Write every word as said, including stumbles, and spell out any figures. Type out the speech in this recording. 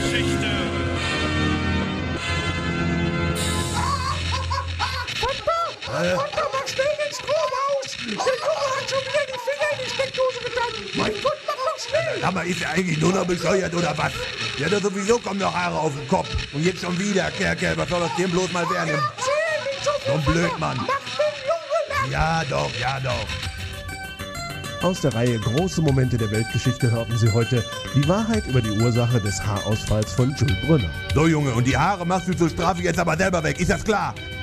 Weltgeschichte. Äh. Papa, mach schnell den Strom aus! Der Junge hat schon wieder die Finger in die Steckdose getan! Mein Gott, mach doch schnell! Aber ist er eigentlich nur noch bescheuert oder was? Ja, da sowieso kommen noch Haare auf den Kopf. Und jetzt schon wieder, Kerker, was soll das dem bloß mal werden? Erzähl nicht so viel! So ein Blödmann. Mach den Junge lang! Ja doch, ja doch. Aus der Reihe Große Momente der Weltgeschichte hörten Sie heute die Wahrheit über die Ursache des Haarausfalls von Jules Brünner. So Junge, und die Haare machst du zur Strafe jetzt aber selber weg, ist das klar?